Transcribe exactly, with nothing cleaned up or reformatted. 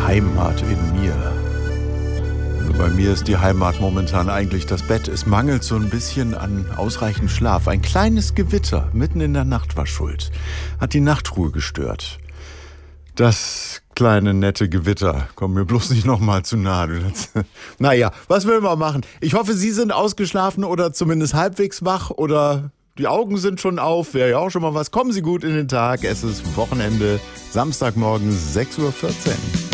Heimat in mir. Also bei mir ist die Heimat momentan eigentlich das Bett. Es mangelt so ein bisschen an ausreichend Schlaf. Ein kleines Gewitter mitten in der Nacht war schuld. Hat die Nachtruhe gestört. Das kleine, nette Gewitter. Komm mir bloß nicht noch mal zu nahe. Naja, was will man machen? Ich hoffe, Sie sind ausgeschlafen oder zumindest halbwegs wach oder die Augen sind schon auf. Wäre ja auch schon mal was. Kommen Sie gut in den Tag. Es ist Wochenende, Samstagmorgen, sechs Uhr vierzehn.